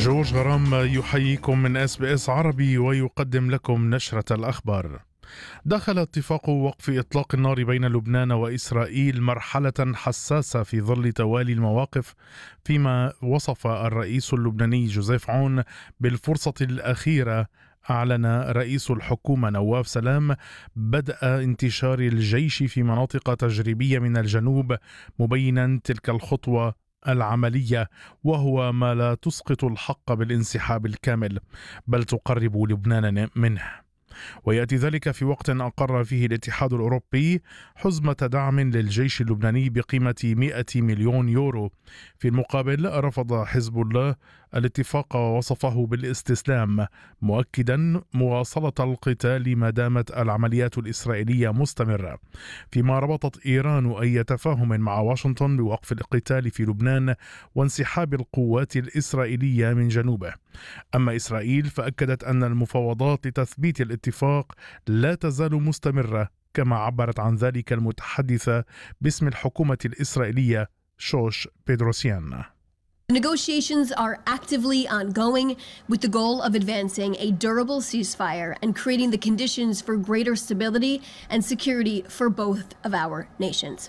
جورج غرام يحييكم من SBS عربي ويقدم لكم نشرة الأخبار. دخل اتفاق وقف إطلاق النار بين لبنان وإسرائيل مرحلة حساسة في ظل توالي المواقف، فيما وصف الرئيس اللبناني جوزيف عون بالفرصة الأخيرة. أعلن رئيس الحكومة نواف سلام بدء انتشار الجيش في مناطق تجريبية من الجنوب، مبينا تلك الخطوة العملية وهو ما لا تسقط الحق بالانسحاب الكامل، بل تقرب لبنان منه. ويأتي ذلك في وقت أقر فيه الاتحاد الأوروبي حزمة دعم للجيش اللبناني بقيمة 100 مليون يورو. في المقابل رفض حزب الله الاتفاق ووصفه بالاستسلام، مؤكدا مواصلة القتال ما دامت العمليات الإسرائيلية مستمرة، فيما ربطت إيران أي تفاهم مع واشنطن بوقف القتال في لبنان وانسحاب القوات الإسرائيلية من جنوبه. أما إسرائيل فأكدت أن المفاوضات لتثبيت الاتفاق لا تزال مستمرة، كما عبرت عن ذلك المتحدثة باسم الحكومة الإسرائيلية شوش بيدروسيان. Negotiations are actively ongoing with the goal of advancing a durable ceasefire and creating the conditions for greater stability and security for both of our nations.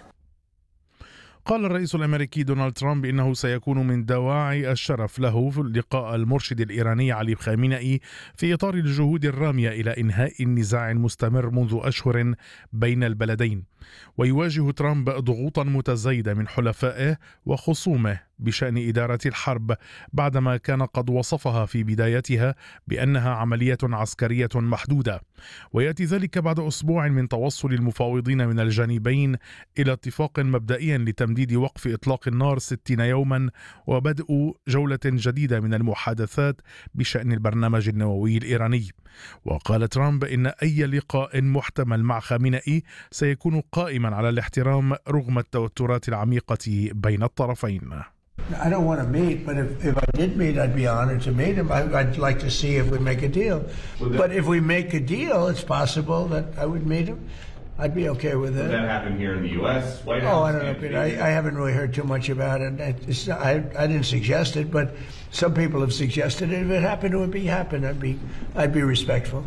قال الرئيس الأمريكي دونالد ترامب إنه سيكون من دواعي الشرف له في لقاء المرشد الإيراني علي خامنئي في إطار الجهود الرامية إلى إنهاء النزاع المستمر منذ أشهر بين البلدين. ويواجه ترامب ضغوطا متزايدة من حلفائه وخصومه بشأن إدارة الحرب، بعدما كان قد وصفها في بدايتها بأنها عملية عسكرية محدودة. ويأتي ذلك بعد أسبوع من توصل المفاوضين من الجانبين إلى اتفاق مبدئي لتمديد وقف إطلاق النار 60 يوما وبدء جولة جديدة من المحادثات بشأن البرنامج النووي الإيراني. وقال ترامب إن أي لقاء محتمل مع خامنئي سيكون قائما على الاحترام رغم التوترات العميقة بين الطرفين. I don't want to meet, but if I did meet, I'd be honored to meet him. I'd like to see if we make a deal. But if we make a deal, it's possible that I would meet him. I'd be okay with it. Would that happen here in the U.S.? White House? Oh, I don't know, Peter. I haven't really heard too much about it. I didn't suggest it, but some people have suggested it. If it happened, it would be happen. I'd be respectful.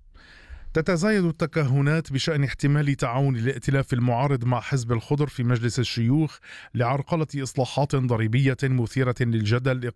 تتزايد التكهنات بشأن احتمال تعاون الائتلاف المعارض مع حزب الخضر في مجلس الشيوخ لعرقلة إصلاحات ضريبية مثيرة للجدل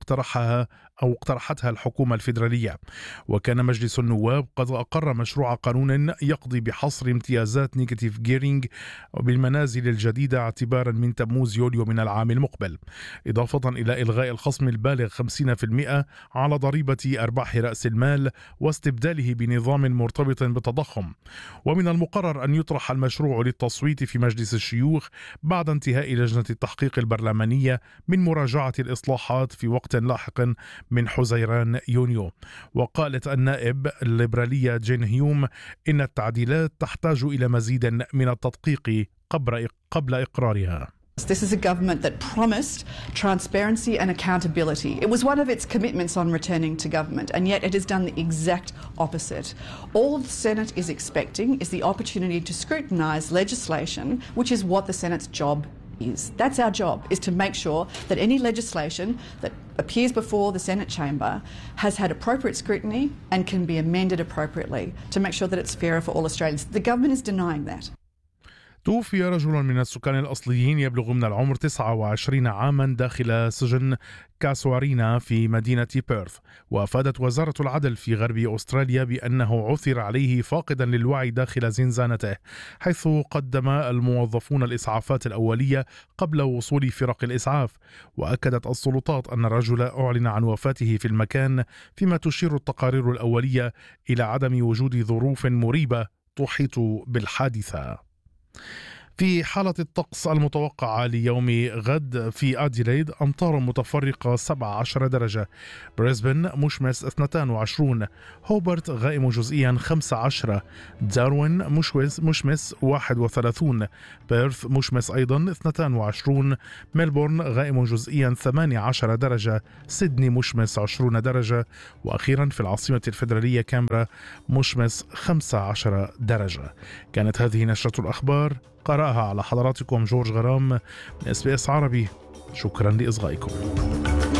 اقترحتها الحكومة الفيدرالية. وكان مجلس النواب قد أقر مشروع قانون يقضي بحصر امتيازات نيجاتيف جيرينج بالمنازل الجديدة اعتبارا من تموز يوليو من العام المقبل، إضافة إلى إلغاء الخصم البالغ 50% على ضريبة أرباح رأس المال واستبداله بنظام مرتبط بالتضخم. ومن المقرر أن يطرح المشروع للتصويت في مجلس الشيوخ بعد انتهاء لجنة التحقيق البرلمانية من مراجعة الإصلاحات في وقت لاحق من حزيران يونيو. وقالت النائب الليبرالية جين هيوم إن التعديلات تحتاج إلى مزيد من التدقيق قبل إقرارها. This is a government that promised transparency and accountability. It was one of its commitments on returning to government, and yet it has done the exact opposite. All the Senate is expecting is the opportunity to scrutinise legislation, which is what the Senate's job is. That's our job, is to make sure that any legislation that appears before the Senate chamber has had appropriate scrutiny and can be amended appropriately to make sure that it's fairer for all Australians. The government is denying that. توفي رجل من السكان الأصليين يبلغ من العمر 29 عاما داخل سجن كاسوارينا في مدينة بيرث. وأفادت وزارة العدل في غرب أستراليا بأنه عثر عليه فاقدا للوعي داخل زنزانته، حيث قدم الموظفون الإسعافات الأولية قبل وصول فرق الإسعاف. وأكدت السلطات أن الرجل أعلن عن وفاته في المكان، فيما تشير التقارير الأولية إلى عدم وجود ظروف مريبة تحيط بالحادثة. في حالة الطقس المتوقعة ليوم غد في أديلايد أمطار متفرقة 17 درجة، بريسبن مشمس 22، هوبرت غائم جزئيا 15، داروين مشمس 31، بيرث مشمس أيضا 22، ملبورن غائم جزئيا 18 درجة، سيدني مشمس 20 درجة، وأخيرا في العاصمة الفيدرالية كامبرا مشمس 15 درجة. كانت هذه نشرة الأخبار، قرأها على حضراتكم جورج غرام من SBS عربي. شكرا لإصغائكم.